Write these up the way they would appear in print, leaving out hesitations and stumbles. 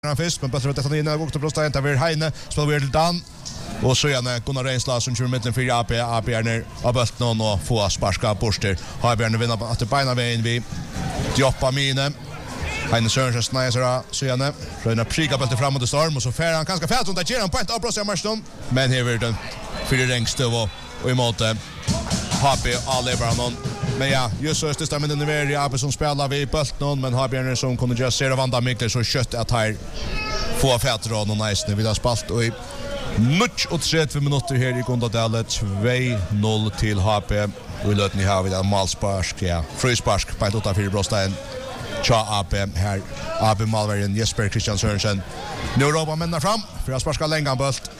han först, men bättre detta in och Brostein där vi Heine spelar vi till Dan. Och så gärna Gunnar Reinsla som kör mitten för AP är ner av bollen och få sparska borster. Har vi vinner på att beina vägen vi jobbar mine. Heine Sörensen snäser så gärna röna prika bollen framåt och storm och så fär han ganska fält under ger han point av Brostein Marston. Men här vill den för det längsta och emot HP Oliver någon. Men ja, just så är det stämmen den är i AB som spelar vi bollen men har Björn som kunde just se vanda mycket så kött att här få fätter och nice när vi har spalt och i much och 30 minuter här i Gondadalet 2-0 till HP. Vi låter ni ha vid en målspark, ja. Frispark på 8-4 Brostein. Tja AP här. AP Malveren Jesper Christian Sørensen. Nu ropar männen fram för att sparska längan bult.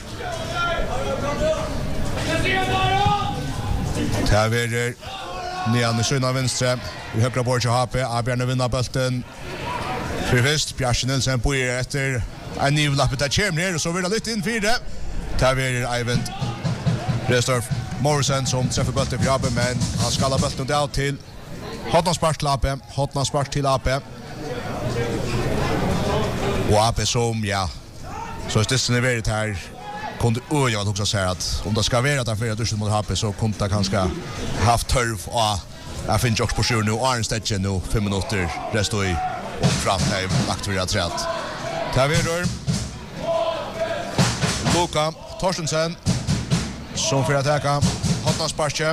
Täver Nian i söna vänstra. I högra bort till HP. AP vinner bulten. För först Björn Nilsen på efter en ny lapp där kör ner och så vill det lite in för det. Täver Ivan Restorff Morrison som träffar bulten för AB men han skallar bulten där till Hotnarspark till AP. Och AP som, ja, så är det nivået här. Kunde jag också säga att om det ska vara där för att mot AP så kunde det kanske haft törv och jag finns också på sjur nu. Arnstedt nu, 5 minuter, resto i och fram här lagt för att rätt. Taveror. Luka Torstensen som för att attacka Hotnarspark.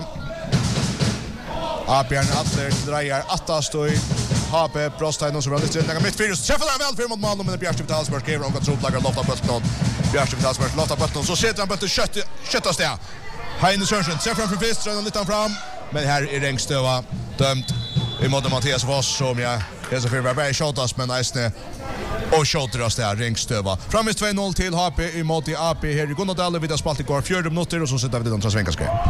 Abjörn Adler drejer attast och HP Brostein och så var det lite mitt fyra så träffar han väl för mot mål men Björn Vitalsberg skriver om att troplagar lofta bollen. Björn Vitalsberg lofta bollen så sätter han bollen köttas där. Heine Sørensen ser framför fist och lite fram men här är Rengstöva dömt emot Mattias Voss som jag så för var shotas men nästan och shotras där Rengstöva. Framis 2-0 till HP emot AP här i Gondadalet vid spalt igår 4 minuter och så sätter vi den transvenkaskre.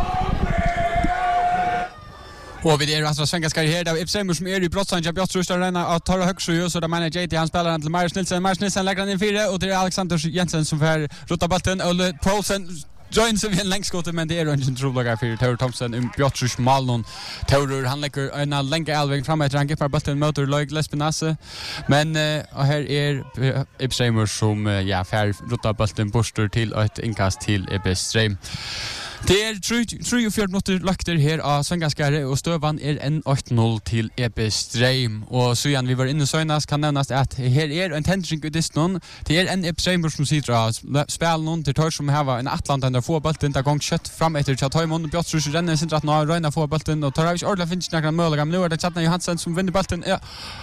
Och vi är alltså svenska här där Epsheim som är i Brottsan jag tror att Rena att ta högre så där man JT han spelar han till Marius Nilsen lägger han in 4 och det är Alexander Jensen som för rota bollen och Paulsen joins vi en längskott men det är ingen troliga för Tor Thompson Björtrus Malnon Tor han lägger en länka allväg fram efter han ger bollen mot Lloyd Lespenasse men här är Epsheim som ja för rota bollen borster till ett inkast till Epsheim. Det är 3 minuter lagt här av Svengaskare och stövan är en 8-0 till Epsheim och så igen vi var inne senast kan nämnas att här är en tendring i distan det är en Epsheim som sitter och spelar någon till tar som har en Atlanta där får bollen där gång kött fram efter Chatham Björtrus renner sin att nå Röna får bollen och tar har ordentligt finns några möjliga nu är det Chatna Johansson som vinner bollen ja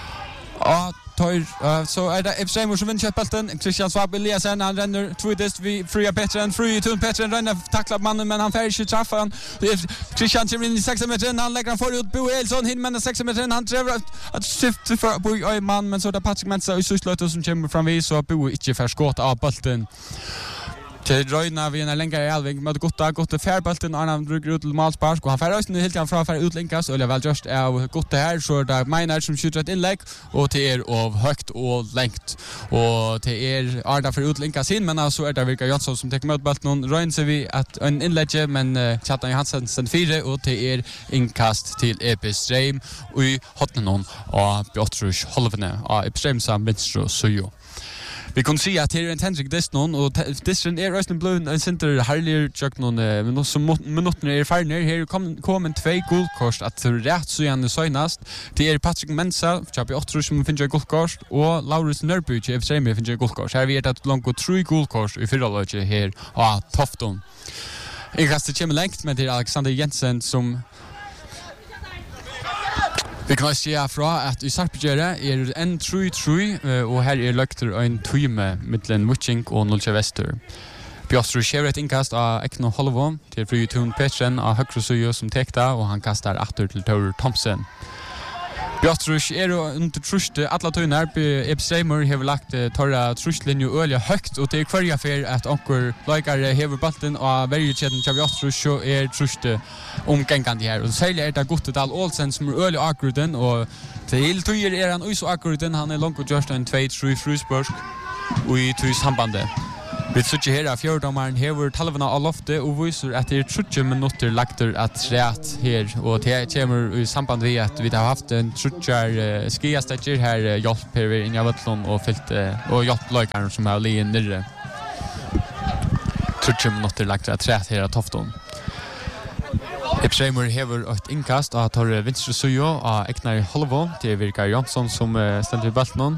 så är det Epsheim som vinner bollen Christian Svab Eliasen han renner tvådest vi fria Petren fri till Petren renner tacklar mannen men han färger inte träffa han Christian kommer in i 6 meter han lägger han för ut Bo Elsson hin men 6 meter han träffar att syfta för Bo man men så där Patrick Mensa i Syslöt som kommer fram så Bo inte för skott av bollen till Röjna vi en längre i Alving med gott färbolten Arna drog ut till målspark och han färrar nu helt grann från utlinkas och väl just är gott här så där Meinar som skjuter ett inlägg och till är av högt och längt och till är Arna för utlinkas in men så är det Vilka Jansson som tar mot bollen Röjn ser vi att en inlägg men Chatna Johansson sen 4 och till är inkast till Epsheim och i hotnen och Björtrus Holvene och Epsheim som vänster så jo. Vi kan se att det är en tendring distan och distan är Östen Blue en center Harlier Chuck någon men så minuterna är färner här kommer 2 guldkort att rätt så igen senast det är Patrick Mensa Chapi Otrus som finner guldkort och Laurus Nörby i Epsheim finner guldkort här vi är att långt 3 guldkort i förra laget här Tofton. Inkastet kommer längt med det Alexander Jensen som vi kan se fra att i Sarpegere är en 3-3 och här är lökter en timme mellan Muchink och Nolche Väster. Björtrus skär ett inkast av Ekno Holvo till Frytun Petren av högre som täckta och han kastar åter till Tor Thompson. Björtrus är under trust alla tunnar på Epsheim har lagt torra trustlinje öliga högt och det är kvarja för att onkel likar häver bollen och varje tiden av Björtrus så är trust omgångande här och säljer det gott till Olsen som är öliga akkurden och till tyr är han så akkurden han är långt och just en 2-3 frusburg och i två sambandet. Vi sitter her av fjordommeren hever talvene av loftet og viser at det 30 minutter lagter at rett her, og det kommer i samband med at vi har haft en 30 skiastetjer her hjelp her inn i Vøtlund og fyllt og hjelp løykeren som har ligget nere. 30 minutter lagter at rett her av Tofton. Ipsreimer hever et innkast av tar vinstre sujo av Eknar Holvo til Virkar Jonsson som stender i Vøtlund.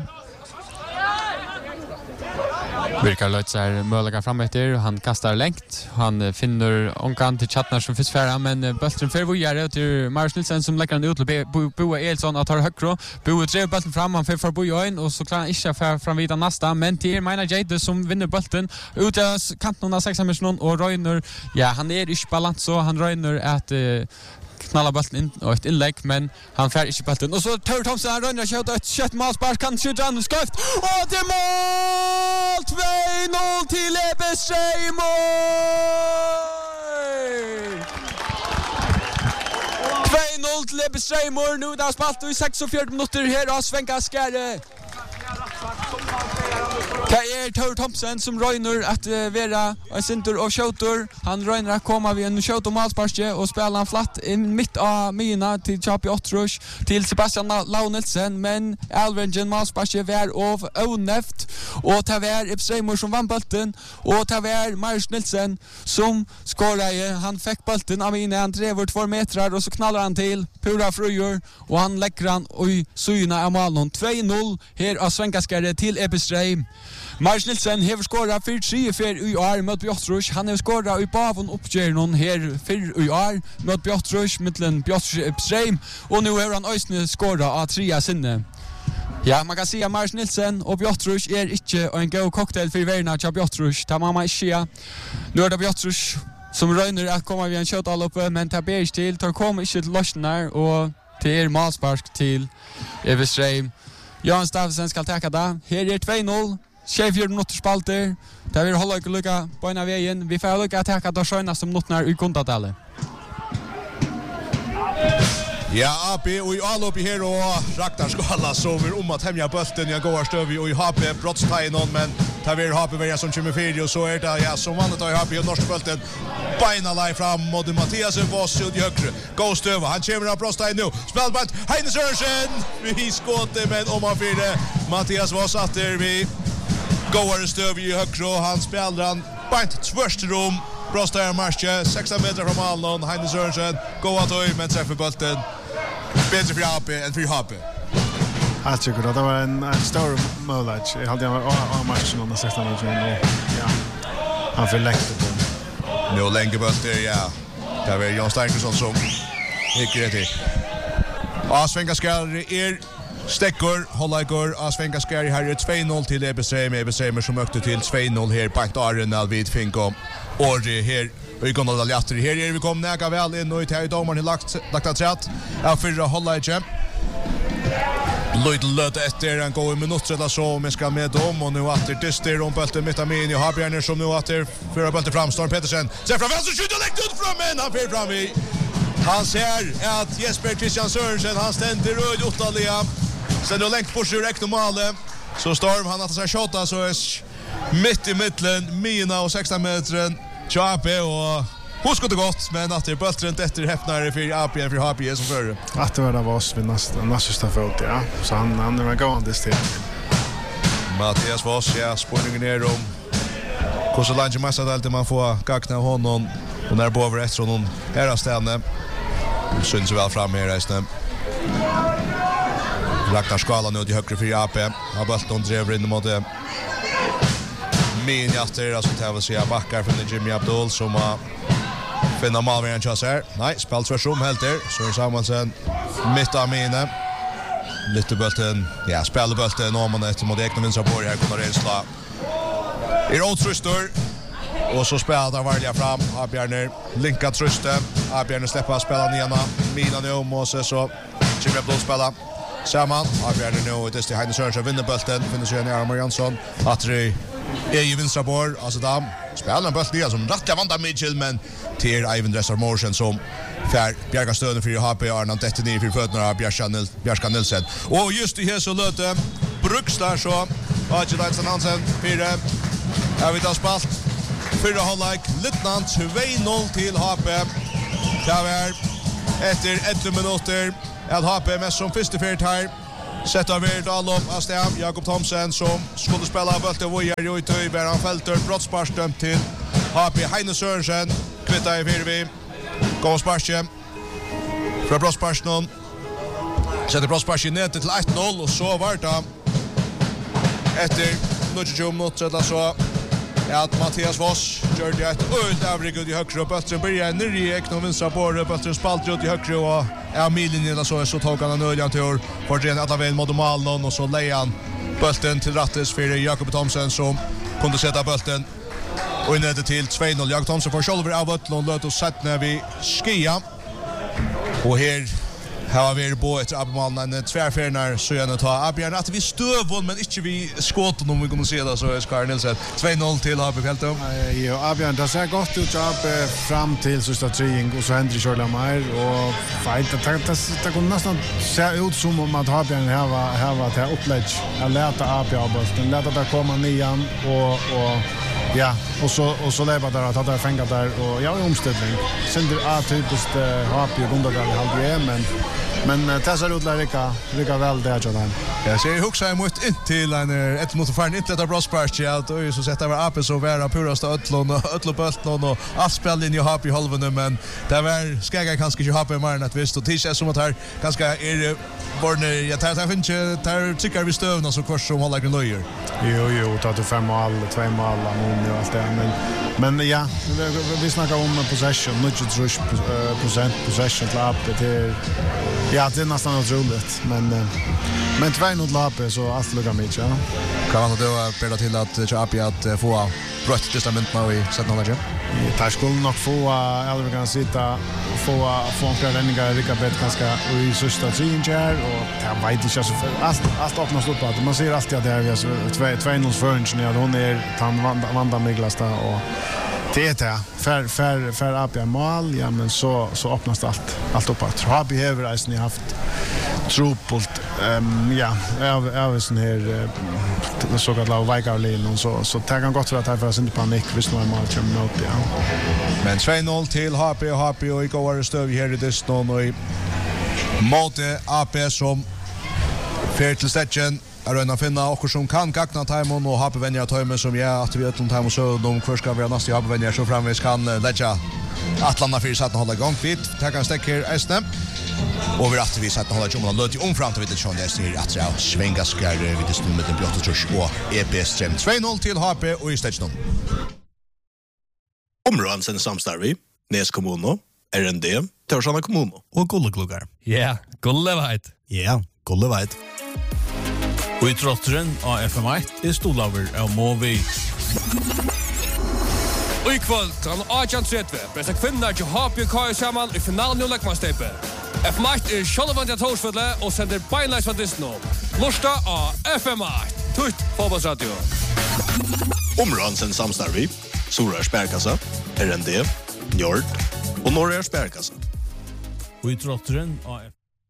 Virkar Lötsar möjliga fram efter, han kastar längt, han finner onkan till Chatnar som finns färra, men bulten för vujare till Marius Nilsen som lägger den ut till Boa Elsson att ta högre. Boa drev bulten fram, han får Boa in och så klarar han inte fram vidare nästa, men till Maina Jade som vinner bulten ut av kanten av 6 minuter och Röjner, ja han är inte balans så han Röjner att knalla bollen in och ett inlägg men han fär inte bollen och så Tor Thomsen han rönnar skjuter ett kött målspark kan skjuta han skott och det är mål 2-0 till Ebersheim 2-0 till Ebersheim nu där spalt i 46 minuter här av Svenka Skärre. Det Tor Thomsen som röjner att vara en center och skjuter. Han röjner att komma vid en skjut och målsparske och spelar han flatt in mitt av mina till Chapi Ottrush till Sebastian Launelsen, men Alvingen målsparske var av oneft och det var Ipsreimor som vann bollen och det var Marius Nilsen som skorade. Han fick bollen av mina, han drev 2 meter och så knallar han till Pura Fröjor och han lägger han i syna av målen. 2-0 här av Svenkaskare till Ipsreim. Marius Nilsen har skåret 4-3 för i år mot Bjotrush. Han har skåret i bavon uppgärnon här för i år mot Bjotrush mittlen Bjotrush Ipsreim och nu har han ösne skåret av 3 sinne. Ja, man kan säga att Marius Nilsen och Bjotrush är inte en god cocktail för världen av Bjotrush. Det man inte säga. Nu är det Bjotrush som röjner att komma vid en kött uppe, men det ber till. Det kommer inte till lossnar och till målspark till Ipsreim. Jan Stavsen ska täcka det. Här är 2-0. 24 minuter spalter. Det vill hålla och lycka på en av vägen. Vi får lycka täcka då skönaste minuterna i kontatalet. Ja, AP och i all uppe här och Raktar skala så vi att hemja bulten. Jag går stöv och i HP brottstein men tar vi HP vara som 24 och så är det ja som vanligt i HP och norsk bulten. Beina live fram mot Mattias Voss ut i högre. Gå stöv han kommer av brottstein nu. Spelband Heine Sørensen. Vi skåter men om han fyra Mattias Voss att där vi går stöv i högre och han spelar han bant tvärst rum. Brostar Marsche 16 meter från målen. Heine Sørensen går att höj men träffar bulten. Bättre för AP än för HP. Jag tycker det var en stor möjlighet. Jag hade en match under 16 minuter och ja. Han förlängde på. Nu länge bulten ja. Det var Jan Steinkersson som gick rätt i. Svenka Skär Stekkor, Hållaikor, Svenka Skär här är 2-0 till Ebersheim. Ebersheim som ökte till 2-0 här på Arena vid Finko. Och här vi kommer att lätta här är vi kommer näga väl in och i domaren lagt att sätt. Jag för Hållaikor. Löt efter en god minut eller så men ska med dem och nu att det dyster om bulten mitt av min. Jag har Björner som nu att det för bulten fram Storm Petersen. Ser från vänster skjuter lägger ut fram men han fer fram i. Han ser att Jesper Christian Sørensen han ständer röd åttalia. Sen då längt på sig direkt och målet. Så Storm han att sig skjuta så är mitt i mitten mina och 16 meter. Chape och husk det gott men att det bulten efter häfnare för AP för HP som förr. Att det var oss vid nästa fot ja. Så han är gående stil. Mattias Voss ja spårningen ner om. Hur långt massa där man får kakna honom och när på över efter honom här stället. Syns väl fram här resten. Raktar skala nu till högre för AP. Har bulten driver in mot det. Min jatter alltså det vill säga backar från Jimmy Abdul som finner Malvern Chaser. Nej, spel tvärsrum helt där. Så Samuelsen mitt av mina. Lite bulten. Ja, spelar bulten om man efter mot Ekman Vinsarborg här kommer rensla. Otrustor. Och så spelar där varje fram. Abjärner linka truste. Abjärner släpper spela niarna. Mina nu Moses så Jimmy Abdul spelar. Samman. Abjärner nu det är Heine Sørensen vinner bulten. Finner sig en Armar Jansson. Atri i Vinsarborg. Alltså dam. Spelar en bulten som rätt jag vantar Mitchell men till Ivan Dressar Morsen som för Bjärka stöden för HP Arnand 39 för fötterna av Bjärskan Nilsen. Och just i här så löte Brukslar så. Adje Leitsen Hansen, 4. Här vi tar spalt. 4 halvlek. Lieutenant 2-0 till HP. Det var efter 11 minuter. Att HP mest som första fyrt här. Sätter vi ett allom av Stam. Jakob Thomsen som skulle spela bulten Vojar och i töj. Han fälter brottsparsdömt till HP. Heine Sørensen. Kvitta i 4. Går sparsen. Fra brottsparsen. Sätter brottsparsen ned till 1-0 och så var det efter 20 minuter så att Mattias Voss gör det ett övrigt ut i högre och Böttren börjar ner i ekna och vinstra på det. Böttren spalter ut i högre och Milen så tog han en nödjan tur för att alla vägen mot Malnon och så lägger han Böttren till rattes för Jakob Thomsen som kunde sätta Böttren och inledde till 2-0. Jakob Thomsen får själv av Ötlund löt och sett när vi skia och här har vi på ett Abmallen en tvärfärnar så gärna ta Abjärn att vi stövon men inte vi skåten om vi kommer se det så är Skar Nilsson 2-0 till HP Fältom. Ja, Abjärn det ser gott ut AB fram till sista trying och så händer det Körla mer och fight det kunde nästan se ut som om att Abjärn har det upplägg att läta AB av bollen läta det komma nian och ja, och så lever där att det fänga där och ja, omställning. Sen det är typiskt HP och Gundagall halv men det ser ut att lika väl det jag där. Jag ser huxa emot till en ett mot förn inte det brosparch out och så sätter var AP så vara puraste Ötlund och Ötluböltnon och Aspelin i HP halven men det var skagga kanske ju HP mer än att visst och tisha som att här ganska är borne jag tar finns tar tycker vi stövna så kors som håller löjer. Jo, tar du 5 mål, 2 mål och allt det men ja, vi snackar om possession, 93% possession till AP till ja, det är nästan otroligt men 2-0 lappe så allt lukar mycket, ja. Kan man då bära till att AP att få rött testament nu i 17:e? Det skulle nog få eller kan sitta få en ränningar lika bättre ganska i sista tredje och jag vet inte så allt öppnas upp att man ser alltid att det är 2-0 förrän när hon är vanda Miglasta och det är för AP mål ja men så öppnas allt upp att har behöver ni haft truppult ja är sån här så kallad Vikarlin och så tar kan gott för att här inte panik visst någon mål kommer upp ja. Men 2-0 till HP och i går stöv här i Diston och i mot AP som för till stäcken Arena finna och som kan gagna timon och HP vänner timen som att vi att time så de kvar ska vara nästa HP vänner så framvis kan lägga Atlanta för att hålla igång fit ta kan stäcka här SM och vi att vi sätter hålla jumla löt om fram till det som det ser att jag svänga skär vi det stund med den blotta trusch och EPS 2-0 till HP och i stäcken. Områden samstarvi Nes kommuno RND Torsana kommuno och Gulleklugar. Ja, Gulleveit. Ja, Gulleveit. Og i trotteren av FM1 stolaver av Movi. Og i kvöld, han 18:30, besta kvinner til HPK sammen i finalen av Lekmannsteipet. FM1 sjølvand av Torsfødle og sender beinleis fra Disney. Lorsta av FM1. Tutt fotballsradio. Områden samstarvi Sora Spærkassa, RND, Njord og Norra Spærkassa. Og i trotteren av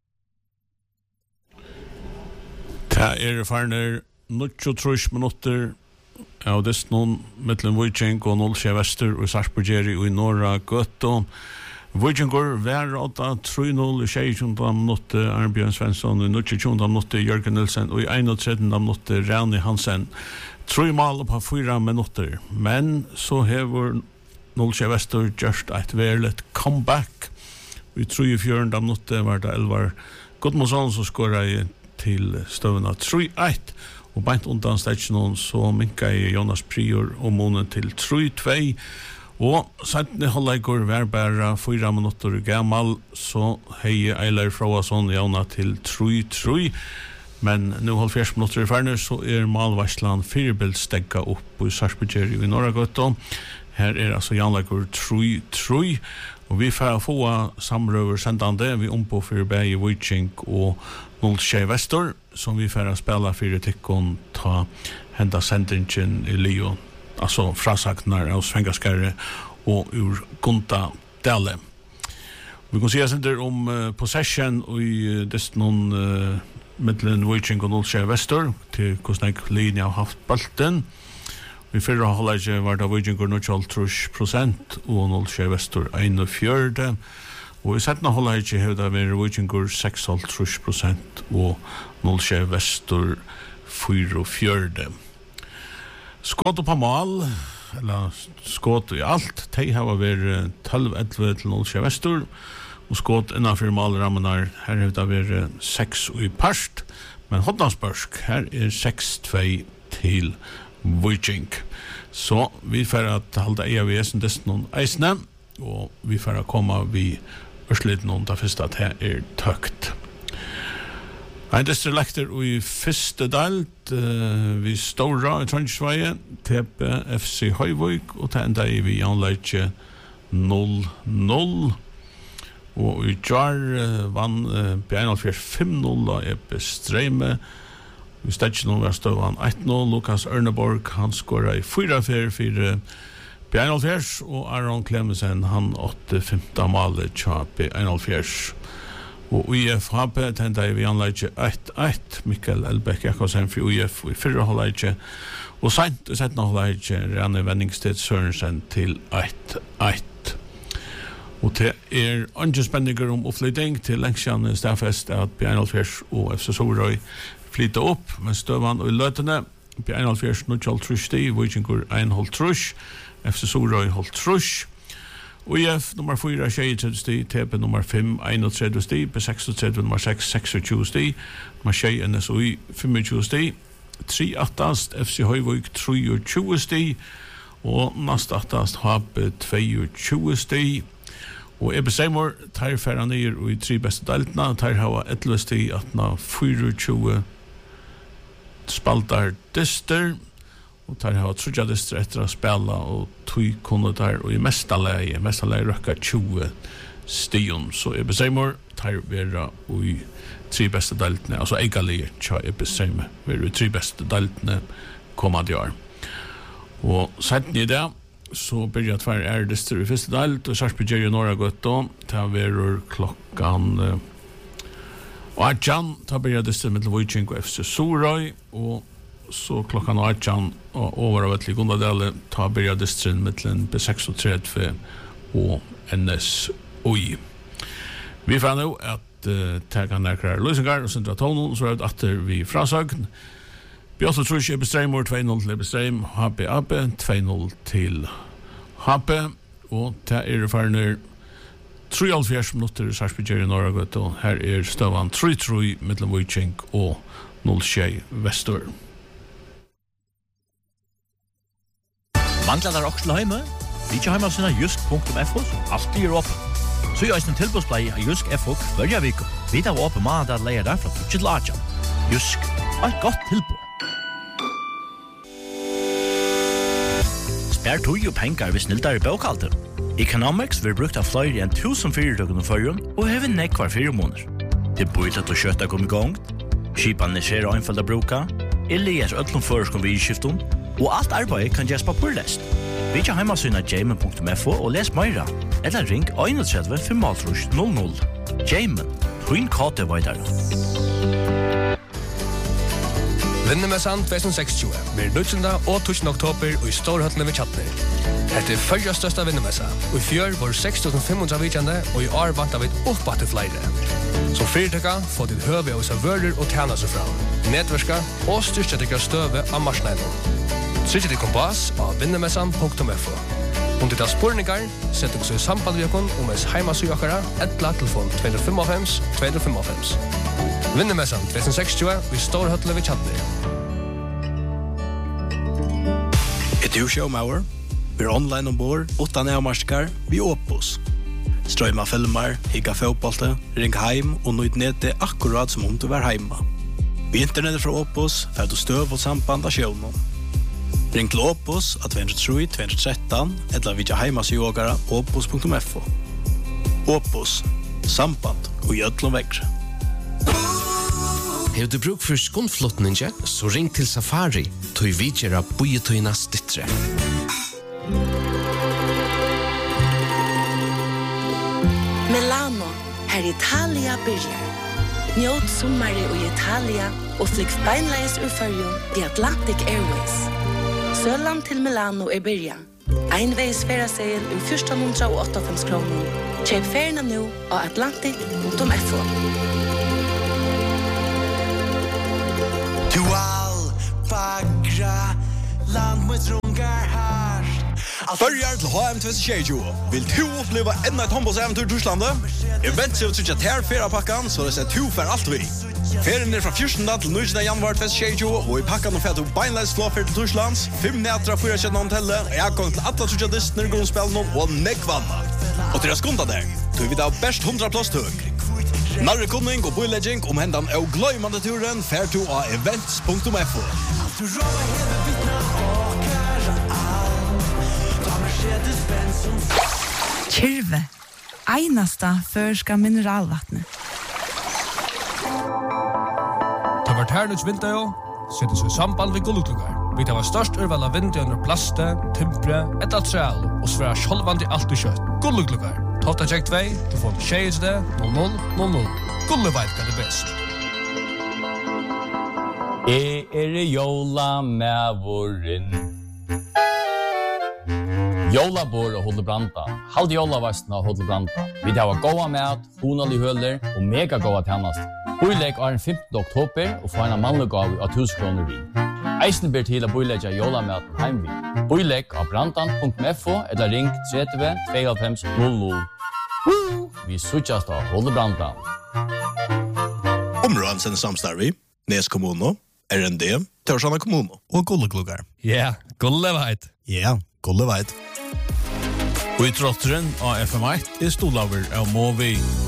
Det farner 23 minutter av Disney mellom Viking og Nolsjø Vester og Sarsborgeri og i Norra Gøtto. Vikingur vær 3-0 i 26 minutter Arnbjørn Svensson og i 29 minutter Jørgen Nilsen og i 31 minutter Rani Hansen. 3 mål på 4 minutter. Men så hever Nolsjø Vester gjort et verlet comeback. I 34 minutter var det Elvar Gudmundsson som skåret til støvna 3-1 og beint undan stetsen så minka i Jonas Prior og månen til 3-2 og sentne halvleikor var bare 4 minutter gammal så hei Eilar Froason Jona til 3-3 men nu 70 minutter i ferne så Malvarsland 4-bild stegga opp i Sarsborgeri i Norra Gøtto. Her altså Janleikor 3-3 og vi får få samrøver sendande vi på for Berg Viking og Nolsjø Vester som vi får spela for tikkon ta henda sendingen i Lyon altså frasagnar av Svengaskarre og ur Gunta Dale. Vi kan se sender om possession og i dessen mittlen Viking og 0 Vestur til hvordan linja har haft bulten. I fyrra halvleik var det Viking 0,3% og 0 Vestur 41. Og I setna halvleik har det vært Viking 6,3% og 0 Vestur 44. Skott på mål, eller skott I alt, de har vært 12-11 til 0 Vestur, og skott innanfor målrammenar, her har det vært 6 I part, men Hodnansbørsk, her 6-2 til Viking. Så vi får at halda EAVS noen eisne, og vi får at komme vi ørslit noen da først at her tøkt. Ein distrikter I første delt vi Stora I Trondheimsveie, TP FC Høyvøk, og det enda vi anleggje 0-0. Og I Jar vann Bjernalfjær 5-0 av EP Streime. Vi stedde noen var støvann 1-0. Lukas Ørneborg, han skåret I 4-4 for Bjernalfjærs, og Aron Clemmensen, han 8-15 malet til Bjernalfjærs. Og UF HP tenda vi anleggje 1-1. Mikael Elbæk Jakobsen for UF I fyrre halvleggje. Og sent I setna halvleggje Rane Venningsted Sørensen til 1-1. Og det andre spenninger om oppflytting til lengsjane stafest at Bjernalfjærs og FC Sorøy flytta opp, men støvan og løtene Bjernalfjærs 0,3, Vikingur 1,5, FC Sorøy 0,5. UF nummer 4, 33 TP nummer 5, 31 B36 nummer 6, 26 nummer 6, NSOI 25 3 attast, FC Høyvøk 23 og nast attast HP 22 og Ebbe Seymour tar færre nyer I 3 beste deltene, tar hava 11 atna 24 spaltar dyster og tar hava 30 dyster etter å spela og 2 kunne der og I mestalega røkka 20 stion, så Ebbe Seymour tar vera I 3 beste deltene, altså eigalige tja Ebbe Seymour vera I 3 beste deltene kommande år. Og sent I det så börjar tvär dyster I første delt og Sarpsborg Jerry Norra gott då ta verur klockan och Arjan ta börjar dyster med Viking och FC Sorøy och så klockan Arjan och över Gondadale ta börjar dyster mellan B36 och NSOI. Vi fann nu att ta kan nära lösningar och centra tonen så att efter vi frasagn Bjørn Trusje Ebbe Streimor 2-0 til Ebbe Streim, HP 2-0 til HP, og det farner 73 minutter I Sarpsborg Jerry Norra gott, og her støvan 3-3 mellom Viking og 0 Vestur. Manglar der også heime? Vi ikke heime av sinna jusk.fo, som alltid opp. Så gjør jeg en tilbudsblei av Jusk FO hver vik. Vi tar oppe mandag leier der fra 2 til 8. Jusk, et godt tilbud. Spær tog jo penger hvis nildar I bøkalter. Economics vil brukt av flere enn 1000 fyrirtøkene førjen og hever nekvar 4 måneder. Det bøylet og kjøtta kom I gang, skipan skjer og einfalda bruka, eller öllum føreskom vi I skifton, og alt arbeid kan gjøres papurlest. Vi ikke heimasyna jamen.fo og les meira, eller ring 31 500 00. Jamen, Twin Kate Vaidar. Vinnemessan 2026 blir 19. og 20. oktober I Storhøttene ved Kjatner. Dette følger største vinnemessa, og I fjør var 6.500 vidjande, og I år vant av et oppbatt til flere. Som fyrtøkka får ditt høve av servører og tjene seg fra, nedverska og styrkjetikker støve av marsneinen. Trykk ditt kompass av vinnemessan.fo. Om ditt har spurningar, sett dere så I samband med dere om ens heimasøyakere, etla telefon 255-255. Vinnemessan 2026 I Storhøttene ved Kjatner. Du showmauer, vi online ombord, 8 nærmarskar, vi Opus. Strøyma filmer, higga fotbollte, ring heim og nøyd nede akkurat som om du var heima. Vi internettet fra Opus, fer du støv og samband av sjøvnen. Ring til Opus av 203-213, eller vidja heimasjågara opus.fo. Opus, samband og gjødlom vekkre. Har du bruk for skånflottninge, så ring til Safari, tog vidgjera bojetøyna stittre. Milano, her Italia byrjar. Njåt sommar i Italia och flyg beinleis ur Färjön i Atlantic Airways. Söland till Milano är början. Einveis färraseil ur 1488 kronor. Köp färgerna nu på atlantic.fo. Du all bagra land med rungar här. Börjar till HM 2020. Vill du uppleva ännu ett handbollsäventyr i Tyskland? Event ser ut att här färra packan så det ser du för allt vi. Ferien är från 14 till 9 januari 2020 och i packan och färdar beinleis flåfer till Tysklands. 5 nätter av 4 kända hotellet. Jag kommer till alla trutja Disney i grundspelen och nekvanna. Och till att skonda där, då vi där bäst 100 plåstug. Närre kunning och bojlegging om händan och glöjmande turen färd du av events.fo. Kyrve, einasta förska mineralvattnet. Ta vart hernuts vinter, sätter sig samband vid gullutlugar. Vi tar störst urval av vinter under plaste, timpre, ett atreal och svära självand i allt och kött. Gullutlugar. Tata check 2, du får en tjejs det, 0000. Gulleveit kan det bäst. Jola med våren. Jolabor och Hodlebranta. Halde jolavastna och Hodlebranta. Vi har goda mat, honalig höller och mega goda tjänast. Bojlägg är den 15. oktober och får en manlig gav av 1000 kronor vid. Eisen ber till att bojlägga jolamaten heimvid. Bojlägg av brantan.fo eller ring 30 25 00. Vi suttjast av Hodlebranta. Områden samstarvi, Nes kommuno, RND, Torsana kommuno och Gulleklugar. Ja, Gulleveit. Ja, Gulleveit. Og i trotteren av FM1 er stolaver av Movi.